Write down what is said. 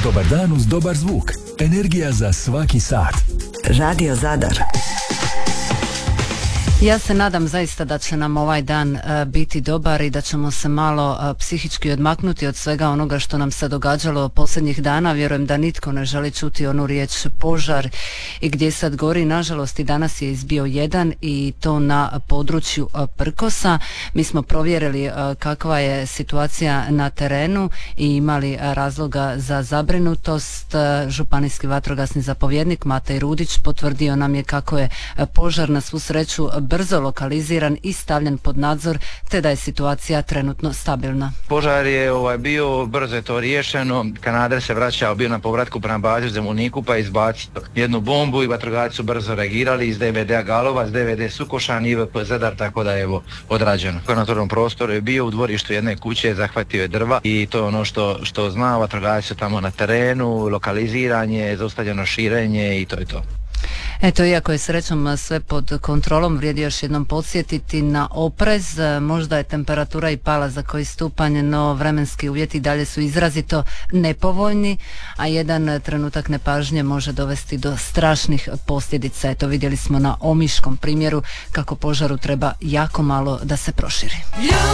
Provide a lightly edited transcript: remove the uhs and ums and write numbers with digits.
Dobar dan uz dobar zvuk. Energija za svaki sat. Radio Zadar. Ja se nadam zaista da će nam ovaj dan biti dobar i da ćemo se malo psihički odmaknuti od svega onoga što nam se događalo posljednjih dana. Vjerujem da nitko ne želi čuti onu riječ požar i gdje sad gori. Nažalost i danas je izbio jedan i to na području Prkosa. Mi smo provjerili kakva je situacija na terenu i imali razloga za zabrinutost. Županijski vatrogasni zapovjednik Matej Rudić potvrdio nam je kako je požar na svu sreću brzo lokaliziran i stavljen pod nadzor, te da je situacija trenutno stabilna. Požar je bio, brzo je to riješeno. Kanader se vraćao, bio na povratku prema bazi u Zemuniku pa je izbacio jednu bombu i vatrogasci su brzo reagirali iz DVD-a Galovac, DVD Sukošan i IVP Zadar, tako da je evo odrađeno. Na otvorenom prostoru je bio u dvorištu jedne kuće, zahvatio je drva i to je ono što zna, vatrogasci su tamo na terenu, lokaliziranje, zaustavljeno širenje i to je to. Eto, iako je srećom sve pod kontrolom, vrijedi još jednom podsjetiti na oprez. Možda je temperatura i pala za koji stupanj, no vremenski uvjeti dalje su izrazito nepovoljni, a jedan trenutak nepažnje može dovesti do strašnih posljedica. Eto, vidjeli smo na omiškom primjeru kako požaru treba jako malo da se proširi.